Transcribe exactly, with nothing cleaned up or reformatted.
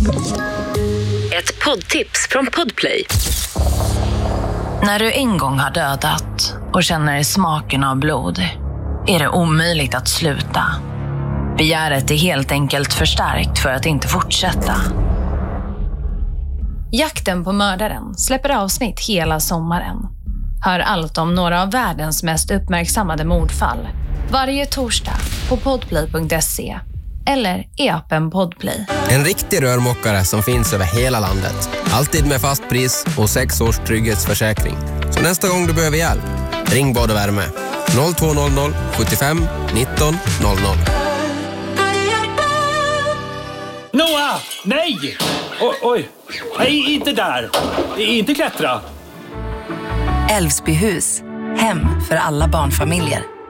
Ett poddtips från Podplay. När du en gång har dödat och känner smaken av blod är det omöjligt att sluta. Begäret är helt enkelt för starkt för att inte fortsätta. Jakten på mördaren släpper avsnitt hela sommaren. Hör allt om några av världens mest uppmärksammade mordfall varje torsdag på podplay punkt se eller i appen Podplay. En riktig rörmokare som finns över hela landet. Alltid med fast pris och sex års trygghetsförsäkring. Så nästa gång du behöver hjälp, ring Bad och Värme. noll två noll noll sjuttiofem nitton noll noll. Noah! Nej! O- oj! Nej, inte där! Inte klättra! Älvsbyhus. Hem för alla barnfamiljer.